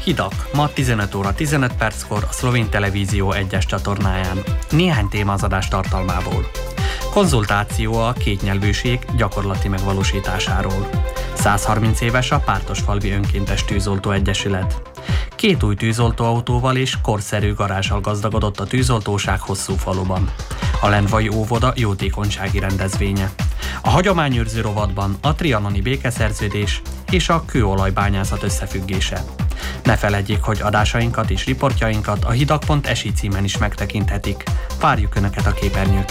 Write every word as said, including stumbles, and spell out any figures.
Hidak, ma tizenöt óra tizenöt perckor a Szlovén Televízió egyes csatornáján. Néhány téma az adás tartalmából. Konzultáció a kétnyelvűség gyakorlati megvalósításáról. száz harminc éves a Pártosfalvi Önkéntes Tűzoltó Egyesület. Két új tűzoltóautóval és korszerű garázsal gazdagodott a tűzoltóság Hosszúfaluban. A Lendvai óvoda jótékonysági rendezvénye. A hagyományőrző rovatban a trianoni békeszerződés és a kőolajbányászat összefüggése. Ne feledjék, hogy adásainkat és riportjainkat a hidak pont es i címen is megtekinthetik. Várjuk Önöket a képernyőkön!